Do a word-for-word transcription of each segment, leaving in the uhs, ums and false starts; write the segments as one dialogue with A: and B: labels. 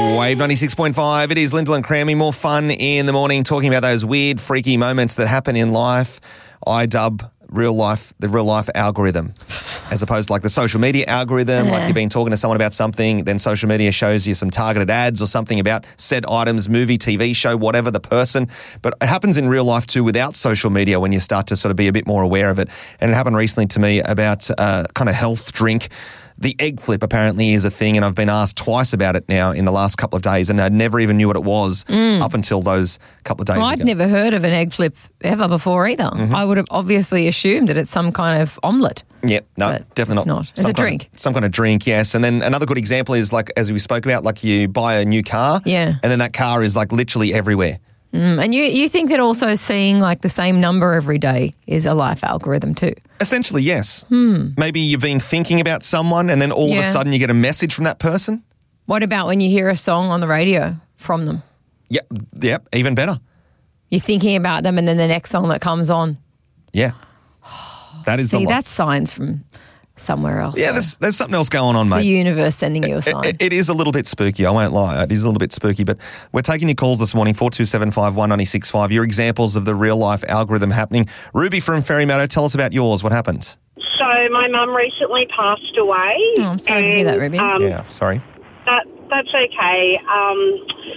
A: Wave ninety-six point five. It is Lyndall and Crammy. More fun in the morning, talking about those weird, freaky moments that happen in life. I dub real life, the real life algorithm, as opposed to like the social media algorithm, like you've been talking to someone about something, then social media shows you some targeted ads or something about said items, movie, T V show, whatever, the person. But it happens in real life too without social media when you start to sort of be a bit more aware of it. And it happened recently to me about uh, kind of health drink. The egg flip apparently is a thing, and I've been asked twice about it now in the last couple of days, and I never even knew what it was mm. up until those couple of days
B: well, I'd
A: ago.
B: never heard of an egg flip ever before either. Mm-hmm. I would have obviously assumed that it's some kind of omelette.
A: Yep, no,
B: but
A: definitely
B: it's
A: not.
B: not. It's
A: some
B: a drink.
A: Of, some kind of drink, yes. And then another good example is like, as we spoke about, like you buy a new car,
B: yeah,
A: and then that car is like literally everywhere.
B: Mm, and you, you think that also seeing like the same number every day is a life algorithm too?
A: Essentially, yes.
B: Hmm.
A: Maybe you've been thinking about someone and then all
B: yeah.
A: of a sudden you get a message from that person.
B: What about when you hear a song on the radio from them?
A: Yep, yep, even better.
B: You're thinking about them and then the next song that comes on.
A: Yeah. That is
B: See,
A: the
B: that's signs from somewhere else.
A: Yeah,
B: though.
A: there's, there's something else going on,
B: it's
A: mate.
B: the universe sending you a sign.
A: It, it is a little bit spooky, I won't lie. It is a little bit spooky, but we're taking your calls this morning, four two seven five, one nine six five. Your examples of the real-life algorithm happening. Ruby from Ferrymeadow, tell us about yours. What happened?
C: So my mum recently passed away.
B: Oh, I'm sorry
C: and,
B: to hear that, Ruby.
C: Um,
A: yeah, sorry.
C: That, that's okay. Um,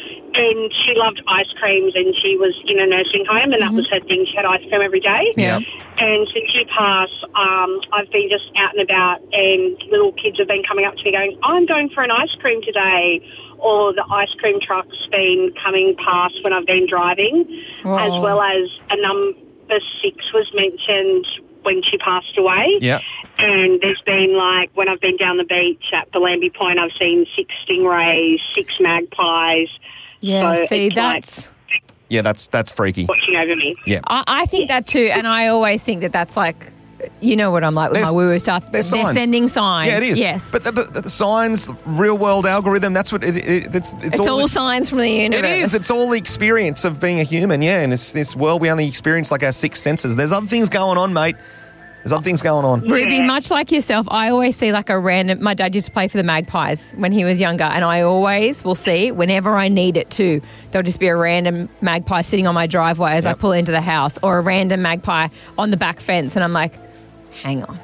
C: and she loved ice creams, and she was in a nursing home, and that
B: mm-hmm.
C: was her thing. She had ice cream every day.
B: Yeah.
C: And since she passed, um, I've been just out and about, and little kids have been coming up to me going, I'm going for an ice cream today. Or the ice cream truck's been coming past when I've been driving,
B: Whoa.
C: as well as a number six was mentioned when she passed away.
A: Yeah.
C: And there's been, like, when I've been down the beach at Bellambi Point, I've seen six stingrays, six magpies.
B: Yeah,
C: so
B: see,
C: it's
B: that's...
C: Like
A: Yeah, that's that's freaky.
C: watching over me.
A: Yeah.
B: I, I think that too, and I always think that that's like, you know what I'm like with
A: There's-
B: my woo-woo stuff.
A: They're,
B: They're
A: signs.
B: sending signs.
A: Yeah, it is.
B: Yes.
A: But the, the, the signs, real-world algorithm, that's what it, it, it's, it's,
B: it's all,
A: all
B: signs from the
A: It
B: universe.
A: is. It's all the experience of being a human, yeah. In this, this world, we only experience like our six senses. There's other things going on, mate. There's other things going on.
B: Ruby,
C: Yeah.
B: much like yourself, I always see like a random... My dad used to play for the Magpies when he was younger, and I always will see, whenever I need it to, there'll just be a random magpie sitting on my driveway as
A: Yep.
B: I pull into the house, or a random magpie on the back fence, and I'm like, hang on.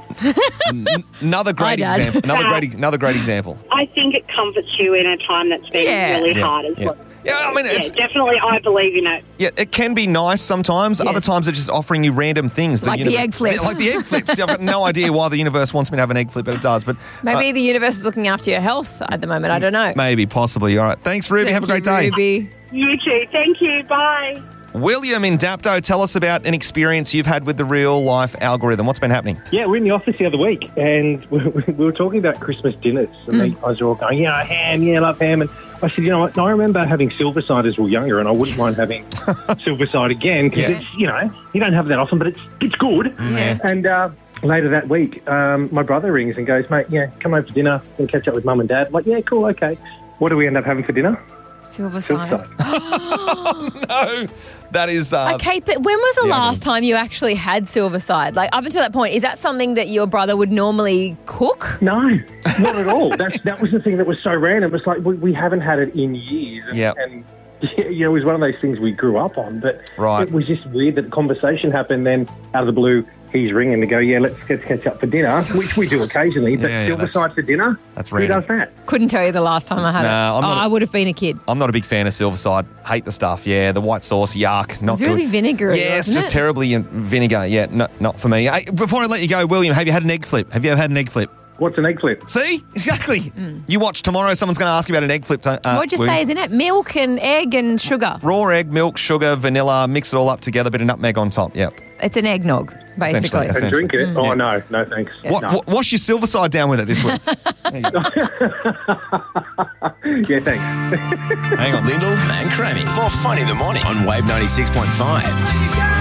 A: N- another great
B: Hi, Dad.
A: example. Another great, another great example.
C: I think it comforts you in a time that's been
B: Yeah.
C: really
A: Yeah,
C: hard as
A: yeah.
C: well.
A: Yeah, I mean,
C: Yeah,
A: it's,
C: definitely, I believe in it.
A: yeah, it can be nice sometimes.
B: Yes.
A: Other times, it's just offering you random things.
B: Like the
A: universe-
B: egg flip.
A: Yeah, like the egg flips. I've got no idea why the universe wants me to have an egg flip, but it does. But
B: Maybe
A: uh,
B: the universe is looking after your health at the moment. I don't know.
A: maybe, possibly. All right. Thanks, Ruby. Have a great
B: Thank you,
A: day.
B: Ruby.
C: You too. Thank you. Bye.
A: William in Dapto, tell us about an experience you've had with the real-life algorithm. What's been happening?
D: Yeah, we're in the office the other week, and we we were talking about Christmas dinners. And
B: Mm.
D: the guys are all going, yeah, ham, yeah, love ham. And I said, you know what, I remember having Silverside as we were younger, and I wouldn't mind having Silverside again, because
A: Yeah.
D: it's, you know, you don't have that often, but it's it's good.
B: Yeah.
D: And uh, later that week, um, my brother rings and goes, mate, yeah, come over for dinner and catch up with mum and dad. I'm like, yeah, cool, okay. What do we end up having for dinner?
B: Silver side.
D: Silverside.
A: No, that is... Uh,
B: Okay, but when was the
A: Yeah, I
B: last time you actually had silver side? Like, up until that point, is that something that your brother would normally cook?
D: No, not at all. That's, that was the thing that was so random. It's like we, we haven't had it in years. And,
A: Yep.
D: and yeah, you know, it was one of those things we grew up on. But
A: Right.
D: it was just weird that the conversation happened. Then out of the blue, he's ringing to go, yeah, let's, let's catch up for dinner, which we do occasionally. But
A: Yeah, yeah, that's-
D: Silverside for dinner?
A: that's
D: Who
A: random.
D: does that?
B: Couldn't tell you the last time I had
A: No,
B: it.
A: I'm
B: oh,
A: not a-
B: I would have been a kid.
A: I'm not a big fan of Silverside. Hate the stuff. Yeah, the white sauce, yuck. Not
B: It's really
A: good.
B: vinegary,
A: Yeah, it's
B: wasn't
A: just
B: it?
A: terribly in vinegar. Yeah, no, not for me. Hey, before I let you go, William, have you had an egg flip? Have you ever had an egg flip?
D: What's an egg flip?
A: See? Exactly. You watch tomorrow, someone's going to ask you about an egg flip. Uh,
B: Mm. What'd you
A: William.
B: say, isn't it? Milk and egg and sugar.
A: Raw egg, milk, sugar, vanilla, mix it all up together, bit of nutmeg on top. Yep.
B: It's an eggnog, basically.
A: Essentially.
D: And drink it? Oh,
A: Yeah.
D: no, no thanks.
A: Wa-
D: No.
A: wa- wash your Silverside down with it this week. There you go.
D: Yeah, thanks.
A: Hang on.
E: Lyndall and Crammy. More fun in the morning on Wave ninety-six point five.